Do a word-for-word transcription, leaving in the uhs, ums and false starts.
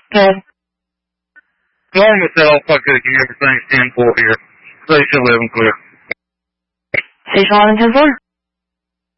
Good. Along with that, I'll fuck cookie. Everything's ten four here. Station eleven clear. Station eleven ten four.